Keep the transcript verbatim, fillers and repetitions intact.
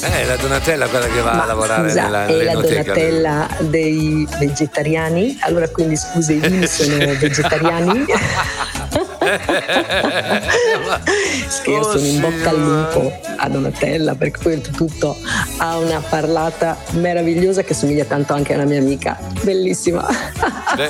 Eh, la Donatella, quella che va Ma a lavorare scusa, nella, è la nell'enoteca. Donatella dei vegetariani? Allora quindi scusa, i vini sono vegetariani? Scherzo, Oh, in bocca al sì, lupo a Donatella, perché poi oltretutto ha una parlata meravigliosa che somiglia tanto anche a una mia amica, bellissima. Beh,